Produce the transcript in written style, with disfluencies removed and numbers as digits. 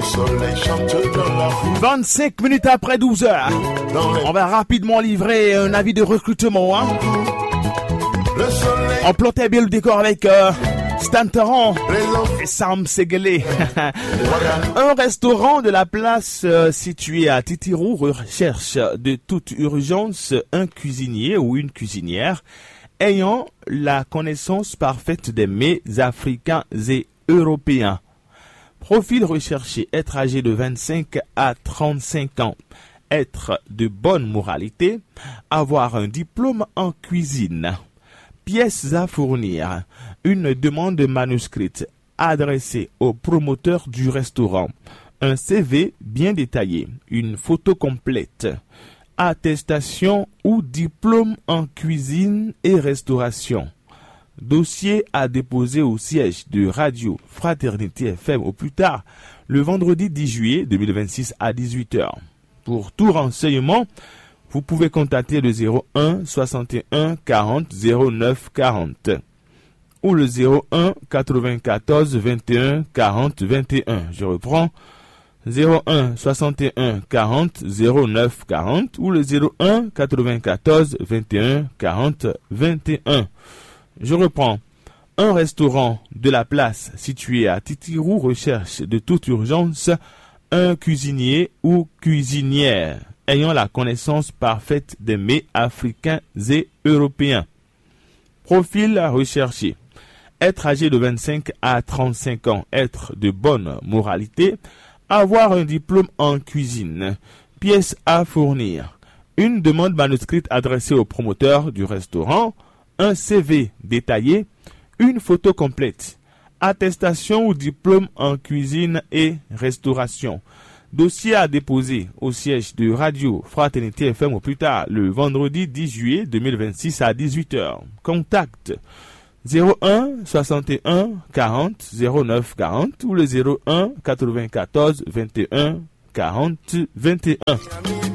soleil chante dans la rue. 25 minutes après 12 heures. On va rapidement livrer un avis de recrutement. Hein. Le soleil. On plantait bien le décor avec Stan Taran et Sam Segelé. Un restaurant de la place situé à Titirou recherche de toute urgence un cuisinier ou une cuisinière ayant la connaissance parfaite des mets africains et européens. Profil recherché, être âgé de 25 à 35 ans, être de bonne moralité, avoir un diplôme en cuisine. Pièces à fournir, une demande manuscrite adressée au promoteur du restaurant, un CV bien détaillé, une photo complète, attestation ou diplôme en cuisine et restauration. Dossier à déposer au siège de Radio Fraternité FM au plus tard le vendredi 10 juillet 2026 à 18h. Pour tout renseignement, vous pouvez contacter le 01 61 40 09 40 ou le 01 94 21 40 21. Je reprends 01 61 40 09 40 ou le 01 94 21 40 21. Je reprends. Un restaurant de la place situé à Titirou recherche de toute urgence un cuisinier ou cuisinière ayant la connaissance parfaite des mets africains et européens. Profil recherché. Être âgé de 25 à 35 ans, être de bonne moralité, avoir un diplôme en cuisine, pièces à fournir, une demande manuscrite adressée au promoteur du restaurant, un CV détaillé, une photo complète, attestation ou diplôme en cuisine et restauration. Dossier à déposer au siège de Radio Fraternité FM au plus tard le vendredi 10 juillet 2026 à 18h. Contact 01 61 40 09 40 ou le 01 94 21 40 21.